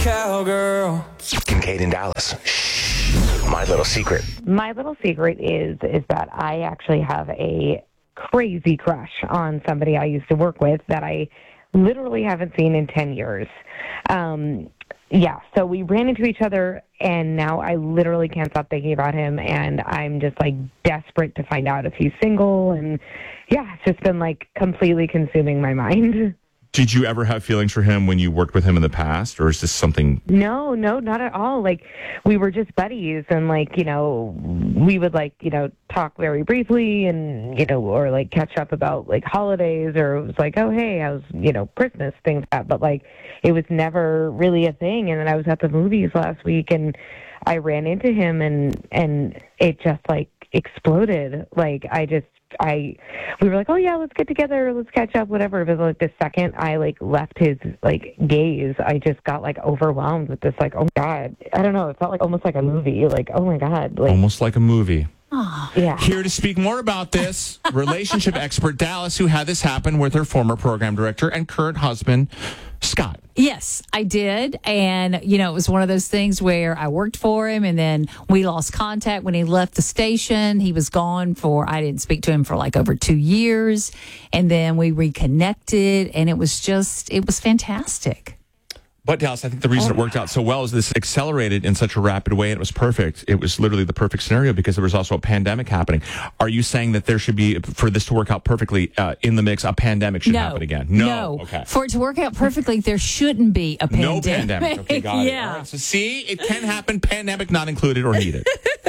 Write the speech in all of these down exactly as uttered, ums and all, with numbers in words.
cowgirl. Kincaid and Dallas. Shh. My little secret. My little secret is is that I actually have a crazy crush on somebody I used to work with that I literally haven't seen in ten years. Um, yeah, so we ran into each other, and now I literally can't stop thinking about him, and I'm just, like, desperate to find out if he's single, and, yeah, it's just been, like, completely consuming my mind. Did you ever have feelings for him when you worked with him in the past, or is this something? No, no, not at all. Like, we were just buddies, and, like, you know, we would, like, you know, talk very briefly and, you know, or, like, catch up about, like, holidays, or it was like, oh, hey, how's, you know, Christmas, things like that. But, like, it was never really a thing. And then I was at the movies last week, and I ran into him, and, and it just, like, exploded. Like, I just, I, we were like, oh yeah, let's get together, let's catch up, whatever. But like the second I like left his like gaze, I just got like overwhelmed with this like, oh God, I don't know, it felt like almost like a movie. Like, oh my God, like Almost like a movie. Oh. Yeah. Here to speak more about this, relationship expert Dallas, who had this happen with her former program director and current husband, Scott. Yes, I did. And, you know, it was one of those things where I worked for him, and then we lost contact when he left the station. He was gone for, I didn't speak to him for like over two years. And then we reconnected, and it was just, it was fantastic. But Dallas, I think the reason it worked out so well is this accelerated in such a rapid way, and it was perfect. It was literally the perfect scenario because there was also a pandemic happening. Are you saying that there should be, for this to work out perfectly uh, in the mix, a pandemic should no, happen again? No. No. Okay. For it to work out perfectly, there shouldn't be a pandemic. No pandemic. Okay, got it. Yeah. All right. So see, it can happen. Pandemic not included or needed.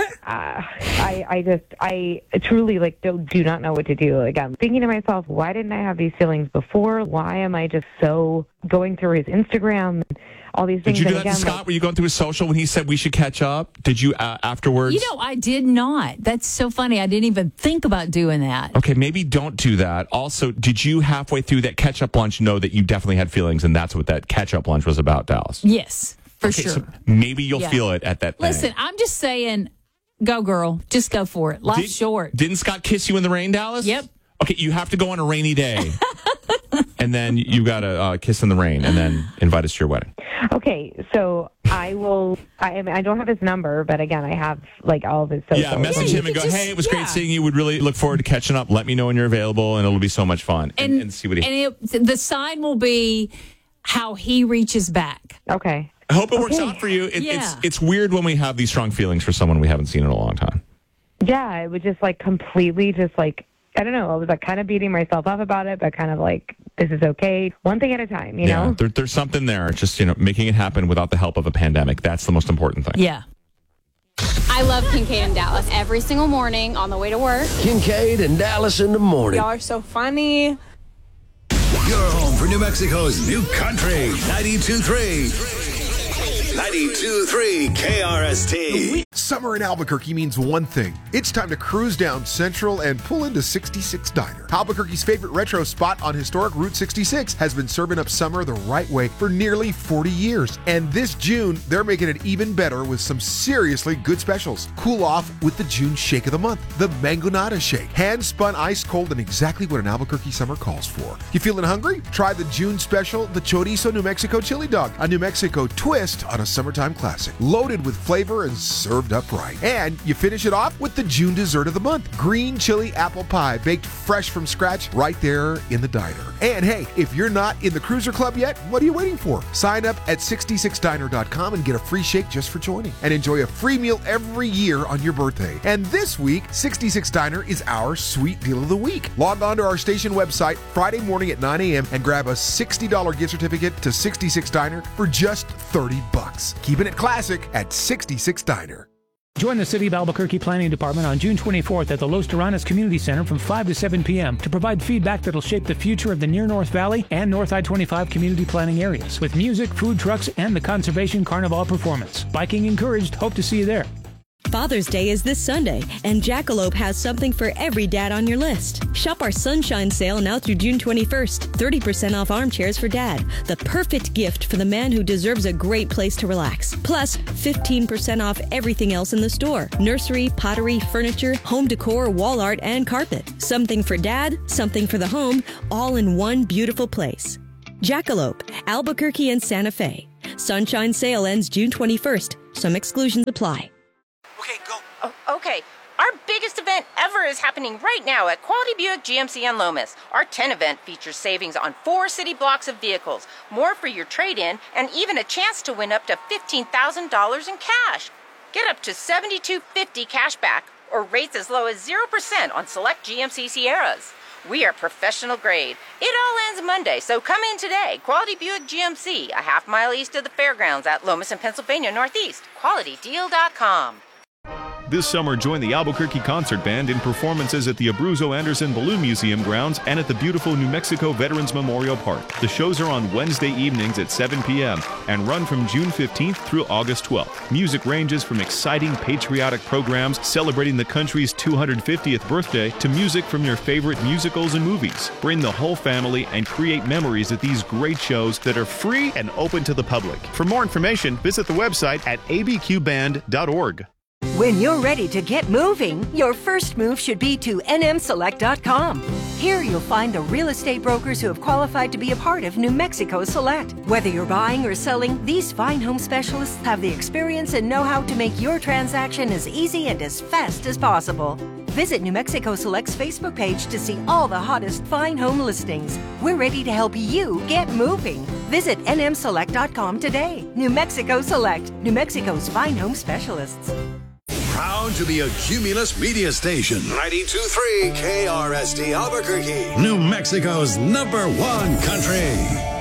Uh, I, I just, I truly, like, do, do not know what to do. Like, I'm thinking to myself, why didn't I have these feelings before? Why am I just so going through his Instagram and all these things? Did you do and that again, to Scott? like, Were you going through his social when he said we should catch up? Did you uh, afterwards? You know, I did not. That's so funny. I didn't even think about doing that. Okay, maybe don't do that. Also, did you halfway through that catch-up lunch know that you definitely had feelings, and that's what that catch-up lunch was about, Dallas? Yes, for okay, sure. So maybe you'll Yeah. feel it at that thing. Listen, I'm just saying, go girl. Just go for it. Life's Did- short. Didn't Scott kiss you in the rain, Dallas? Yep. Okay, you have to go on a rainy day. And then you got to uh, kiss in the rain and then invite us to your wedding. okay, so I will, I, I mean, I don't have his number, but again, I have, like, all of his socials. Yeah, message Yeah, him you and go, could hey, just- it was great yeah. seeing you. Would really look forward to catching up. Let me know when you're available, and it'll be so much fun. And, and, And, see what he... and it, the sign will be how he reaches back. Okay. I hope it works Okay. out for you. It, Yeah. It's it's weird when we have these strong feelings for someone we haven't seen in a long time. Yeah, it was just, like, completely just, like, I don't know. I was, like, kind of beating myself up about it, but kind of, like, this is okay. One thing at a time, you yeah, know? there, there's something there. Just, you know, making it happen without the help of a pandemic. That's the most important thing. Yeah. I love Kincaid and Dallas every single morning on the way to work. Kincaid and Dallas in the morning. Y'all are so funny. Your home for New Mexico's new country. ninety-two point three. ninety-two point three K R S T. Summer in Albuquerque means one thing. It's time to cruise down Central and pull into sixty-six Diner. Albuquerque's favorite retro spot on historic Route sixty-six has been serving up summer the right way for nearly forty years. And this June, they're making it even better with some seriously good specials. Cool off with the June Shake of the Month, the Mangonada Shake. Hand-spun ice cold and exactly what an Albuquerque summer calls for. You feeling hungry? Try the June special, the Chorizo New Mexico Chili Dog, a New Mexico twist on a summertime classic. Loaded with flavor and served up right. And you finish it off with the June dessert of the month, green chili apple pie, baked fresh from scratch right there in the diner. And hey, if you're not in the Cruiser Club yet, what are you waiting for? Sign up at sixty-six diner dot com and get a free shake just for joining. And enjoy a free meal every year on your birthday. And this week, sixty-six Diner is our sweet deal of the week. Log on to our station website Friday morning at nine a.m. and grab a sixty dollars gift certificate to sixty-six Diner for just thirty bucks. Keeping it classic at sixty-six Diner. Join the City of Albuquerque Planning Department on June twenty-fourth at the Los Terranas Community Center from five to seven p.m. to provide feedback that'll shape the future of the Near North Valley and North I twenty-five community planning areas with music, food trucks, and the Conservation Carnival performance. Biking encouraged. Hope to see you there. Father's Day is this Sunday, and Jackalope has something for every dad on your list. Shop our Sunshine Sale now through June twenty-first. thirty percent off armchairs for dad. The perfect gift for the man who deserves a great place to relax. Plus, fifteen percent off everything else in the store. Nursery, pottery, furniture, home decor, wall art, and carpet. Something for dad, something for the home, all in one beautiful place. Jackalope, Albuquerque and Santa Fe. Sunshine sale ends June twenty-first. Some exclusions apply. Okay, go. Oh, okay. Our biggest event ever is happening right now at Quality Buick G M C on Lomas. Our ten event features savings on four city blocks of vehicles, more for your trade-in, and even a chance to win up to fifteen thousand dollars in cash. Get up to seven thousand two hundred fifty dollars cash back or rates as low as zero percent on select G M C Sierras. We are professional grade. It all ends Monday, so come in today. Quality Buick G M C, a half mile east of the fairgrounds at Lomas and Pennsylvania Northeast. quality deal dot com. This summer, join the Albuquerque Concert Band in performances at the Abruzzo Anderson Balloon Museum grounds and at the beautiful New Mexico Veterans Memorial Park. The shows are on Wednesday evenings at seven p.m. and run from June fifteenth through August twelfth. Music ranges from exciting patriotic programs celebrating the country's two hundred fiftieth birthday to music from your favorite musicals and movies. Bring the whole family and create memories at these great shows that are free and open to the public. For more information, visit the website at a b q band dot org. When you're ready to get moving, your first move should be to n m select dot com. Here you'll find the real estate brokers who have qualified to be a part of New Mexico Select. Whether you're buying or selling, these fine home specialists have the experience and know-how to make your transaction as easy and as fast as possible. Visit New Mexico Select's Facebook page to see all the hottest fine home listings. We're ready to help you get moving. Visit n m select dot com today. New Mexico Select, New Mexico's fine home specialists. Proud to be a Cumulus media station. ninety-two point three K R S T Albuquerque, New Mexico's number one country.